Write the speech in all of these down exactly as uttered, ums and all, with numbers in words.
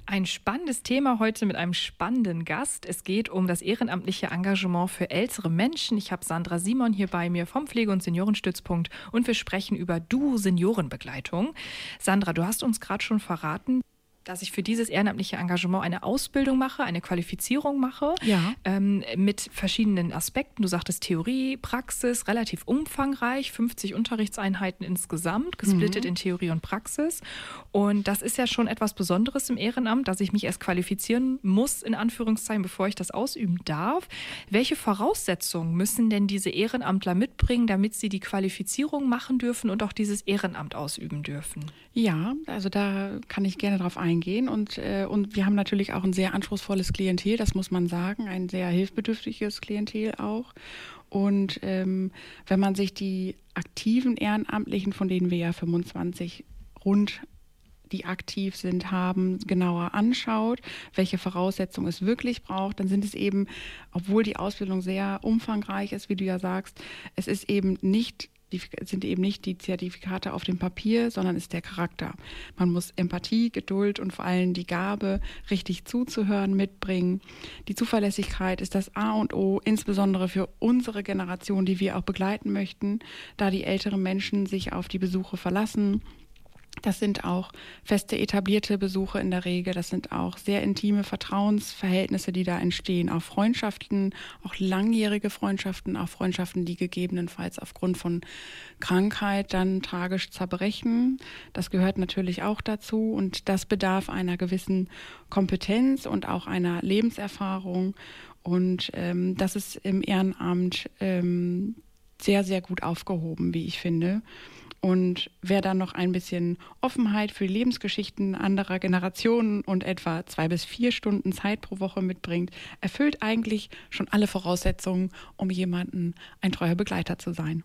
Ein spannendes Thema heute mit einem spannenden Gast. Es geht um das ehrenamtliche Engagement für ältere Menschen. Ich habe Sandra Simon hier bei mir vom Pflege- und Seniorenstützpunkt und wir sprechen über Duo Seniorenbegleitung. Sandra, du hast uns gerade schon verraten, dass ich für dieses ehrenamtliche Engagement eine Ausbildung mache, eine Qualifizierung mache, Ja. ähm, mit verschiedenen Aspekten. Du sagtest Theorie, Praxis, relativ umfangreich, fünfzig Unterrichtseinheiten insgesamt, gesplittet Mhm. in Theorie und Praxis. Und das ist ja schon etwas Besonderes im Ehrenamt, dass ich mich erst qualifizieren muss, in Anführungszeichen, bevor ich das ausüben darf. Welche Voraussetzungen müssen denn diese Ehrenamtler mitbringen, damit sie die Qualifizierung machen dürfen und auch dieses Ehrenamt ausüben dürfen? Ja, also da kann ich gerne drauf eingehen. Und, äh, und wir haben natürlich auch ein sehr anspruchsvolles Klientel, das muss man sagen, ein sehr hilfsbedürftiges Klientel auch. Und ähm, wenn man sich die aktiven Ehrenamtlichen, von denen wir ja fünfundzwanzig rund, die aktiv sind, haben, genauer anschaut, welche Voraussetzungen es wirklich braucht, dann sind es eben, obwohl die Ausbildung sehr umfangreich ist, wie du ja sagst, es ist eben nicht Die sind eben nicht die Zertifikate auf dem Papier, sondern ist der Charakter. Man muss Empathie, Geduld und vor allem die Gabe, richtig zuzuhören, mitbringen. Die Zuverlässigkeit ist das A und O, insbesondere für unsere Generation, die wir auch begleiten möchten, da die älteren Menschen sich auf die Besuche verlassen. Das sind auch feste etablierte Besuche in der Regel. Das sind auch sehr intime Vertrauensverhältnisse, die da entstehen. Auch Freundschaften, auch langjährige Freundschaften, auch Freundschaften, die gegebenenfalls aufgrund von Krankheit dann tragisch zerbrechen. Das gehört natürlich auch dazu und das bedarf einer gewissen Kompetenz und auch einer Lebenserfahrung. Und ähm, das ist im Ehrenamt ähm, sehr, sehr gut aufgehoben, wie ich finde. Und wer dann noch ein bisschen Offenheit für die Lebensgeschichten anderer Generationen und etwa zwei bis vier Stunden Zeit pro Woche mitbringt, erfüllt eigentlich schon alle Voraussetzungen, um jemanden ein treuer Begleiter zu sein.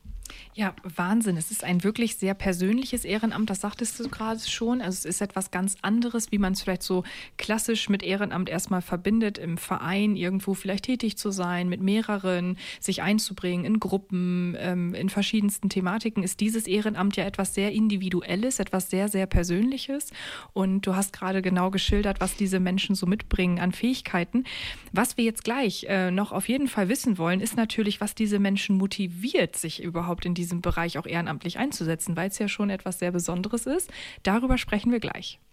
Ja, Wahnsinn. Es ist ein wirklich sehr persönliches Ehrenamt, das sagtest du gerade schon. Also es ist etwas ganz anderes, wie man es vielleicht so klassisch mit Ehrenamt erstmal verbindet, im Verein irgendwo vielleicht tätig zu sein, mit mehreren, sich einzubringen in Gruppen, ähm, in verschiedensten Thematiken, ist dieses Ehrenamt ja etwas sehr Individuelles, etwas sehr, sehr Persönliches. Und du hast gerade genau geschildert, was diese Menschen so mitbringen an Fähigkeiten. Was wir jetzt gleich äh, noch auf jeden Fall wissen wollen, ist natürlich, was diese Menschen motiviert, sich überhaupt in diesem Bereich auch ehrenamtlich einzusetzen, weil es ja schon etwas sehr Besonderes ist. Darüber sprechen wir gleich.